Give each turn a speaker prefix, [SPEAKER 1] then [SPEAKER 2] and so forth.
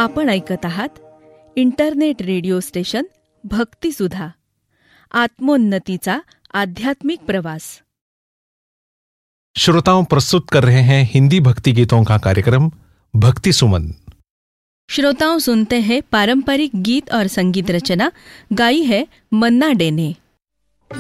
[SPEAKER 1] आपण ऐकत आहात इंटरनेट रेडिओ स्टेशन भक्ति सुधा, आत्मोन्नतीचा आध्यात्मिक प्रवास।
[SPEAKER 2] श्रोताओं, प्रस्तुत कर रहे हैं हिंदी भक्ति गीतों का कार्यक्रम भक्ति सुमन।
[SPEAKER 1] श्रोताओं, सुनते हैं पारंपरिक गीत और संगीत रचना गाई है मन्ना डे ने।